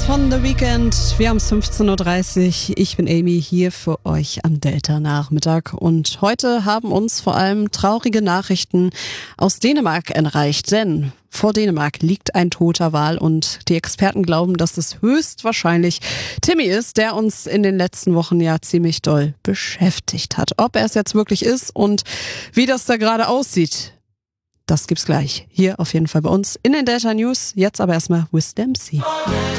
von The Weeknd. Wir haben es 15.30 Uhr. Ich bin Amy hier für euch am Delta-Nachmittag. Und heute haben uns vor allem traurige Nachrichten aus Dänemark erreicht. Denn vor Dänemark liegt ein toter Wal und die Experten glauben, dass es höchstwahrscheinlich Timmy ist, der uns in den letzten Wochen ja ziemlich doll beschäftigt hat. Ob er es jetzt wirklich ist und wie das da gerade aussieht, das gibt's gleich. Hier auf jeden Fall bei uns in den Delta News. Jetzt aber erstmal Wisdom C.